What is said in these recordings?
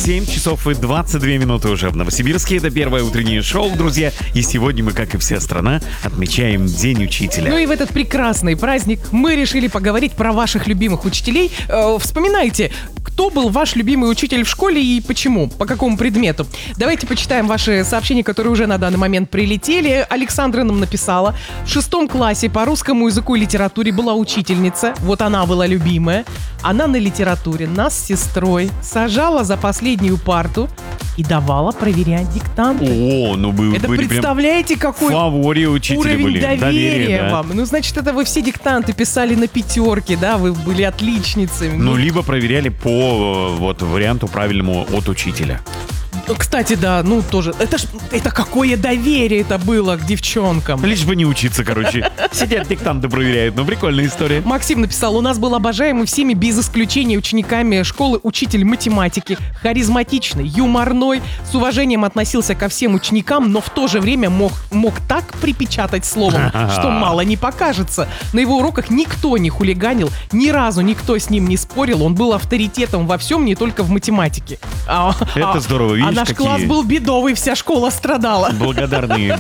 7 часов и 22 минуты уже в Новосибирске. Это первое утреннее шоу, друзья. И сегодня мы, как и вся страна, отмечаем День учителя. Ну и в этот прекрасный праздник мы решили поговорить про ваших любимых учителей. Вспоминайте, кто был ваш любимый учитель в школе и почему, по какому предмету. Давайте почитаем ваши сообщения, которые уже на данный момент прилетели. Александра нам написала: в 6 классе по русскому языку и литературе была учительница. Вот она была любимая. Она на литературе нас с сестрой сажала за последнюю парту и давала проверять диктанты. О, ну вы Это были представляете, прям какой в фаворе учителя уровень были. доверия Да. вам? Ну, значит, это вы все диктанты писали на 5, да? Вы были отличницами. Ну, либо проверяли по вот варианту правильному от учителя. Кстати, да, ну тоже. Это какое доверие это было к девчонкам. Лишь бы не учиться, короче. Сидят, диктанты проверяют. Ну, прикольная история. Максим написал: у нас был обожаемый всеми без исключения учениками школы учитель математики, харизматичный, юморной, с уважением относился ко всем ученикам, но в то же время мог так припечатать словом, что мало не покажется. На его уроках никто не хулиганил, ни разу никто с ним не спорил, он был авторитетом во всем, не только в математике. Это здорово, видишь, А наш какие класс был бедовый, вся школа страдала. благодарные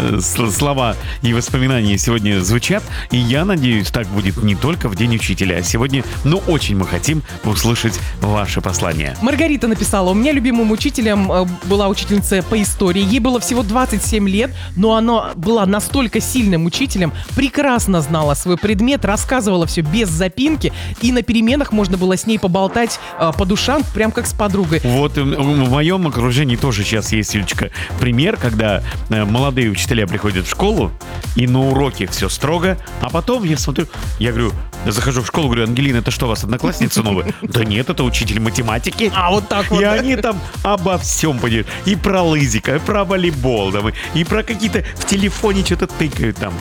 слова и воспоминания сегодня звучат. И я надеюсь, так будет не только в День учителя. А сегодня, ну, очень мы хотим услышать ваше послание. Маргарита написала: у меня любимым учителем была учительница по истории. Ей было всего 27 лет, но она была настолько сильным учителем, прекрасно знала свой предмет, рассказывала все без запинки, и на переменах можно было с ней поболтать по душам, прям как с подругой. Вот в моем окружении тоже сейчас есть, Юлечка, пример, когда молодые учителя приходят в школу, и на уроке все строго, а потом я смотрю, я говорю, захожу в школу, говорю: Ангелина, это что, у вас одноклассница новая? Да нет, это учитель математики. А вот так вот. И они там обо всем понимают. И про лызика, и про волейбол, там, и про какие-то в телефоне что-то тыкают там.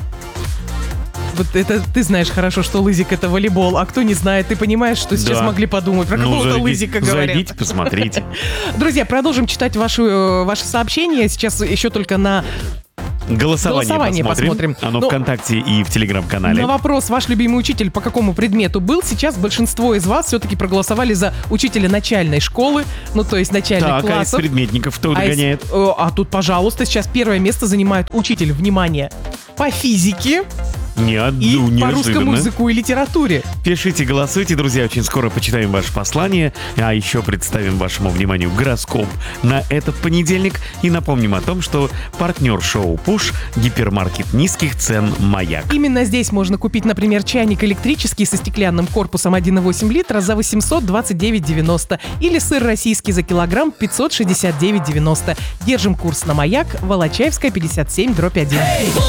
Вот это ты знаешь хорошо, что лызик — это волейбол, а кто не знает, ты понимаешь, что сейчас Да. могли подумать, про какого-то лызика говорят. Зайдите, посмотрите. Друзья, продолжим читать ваши сообщения. Сейчас еще только на Голосование посмотрим. Оно Ну, ВКонтакте и в Телеграм-канале. на вопрос: ваш любимый учитель по какому предмету был? Сейчас большинство из вас все-таки проголосовали за учителя начальной школы, ну то есть начальных Так, а из классов. предметников кто догоняет? А тут, пожалуйста, сейчас первое место занимает учитель, внимание, по физике и по русскому Неожиданно. языку и литературе. Пишите, голосуйте, друзья. Очень скоро почитаем ваше послание. А еще представим вашему вниманию гороскоп на этот понедельник. И напомним о том, что партнер шоу «Пуш» — гипермаркет низких цен «Маяк». Именно здесь можно купить, например, чайник электрический со стеклянным корпусом 1,8 литра за 829,90 или сыр российский за килограмм 569,90. Держим курс на «Маяк», Волочаевская, 57/1.